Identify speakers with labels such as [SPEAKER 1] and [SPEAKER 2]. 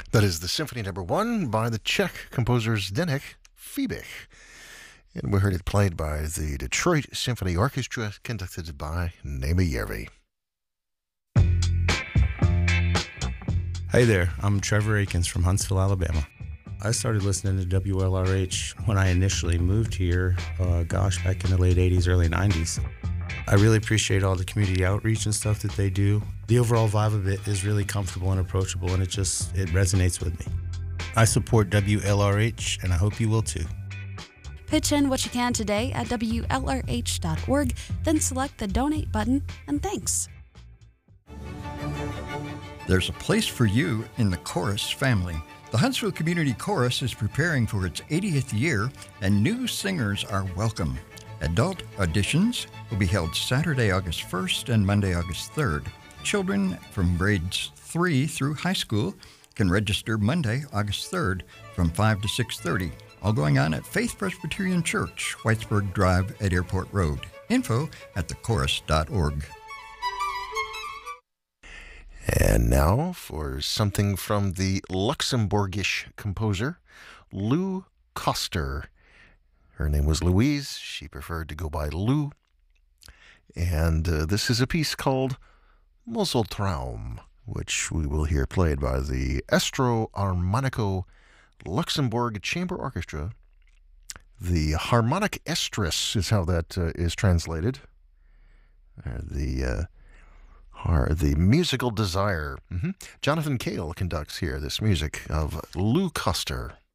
[SPEAKER 1] That is the Symphony Number 1 by the Czech composers Zdeněk Fiebig. And we heard it played by the Detroit Symphony Orchestra, conducted by Naima Järvi.
[SPEAKER 2] Hey there, I'm Trevor Akins from Huntsville, Alabama. I started listening to WLRH when I initially moved here, back in the late 80s, early 90s. I really appreciate all the community outreach and stuff that they do. The overall vibe of it is really comfortable and approachable, and it resonates with me. I support WLRH, and I hope you will too.
[SPEAKER 3] Pitch in what you can today at WLRH.org, then select the donate button, and thanks.
[SPEAKER 4] There's a place for you in the chorus family. The Huntsville Community Chorus is preparing for its 80th year, and new singers are welcome. Adult auditions will be held Saturday, August 1st and Monday, August 3rd. Children from grades 3 through high school can register Monday, August 3rd from 5 to 6:30. All going on at Faith Presbyterian Church, Whitesburg Drive at Airport Road. Info at thechorus.org.
[SPEAKER 1] And now for something from the Luxembourgish composer Lou Koster. Her name was Louise. She preferred to go by Lou. And this is a piece called Moseltraum, which we will hear played by the Estro Armonico Luxembourg Chamber Orchestra. The harmonic estrus is how that is translated. The musical desire. Jonathan Cale conducts here this music of Lou Koster.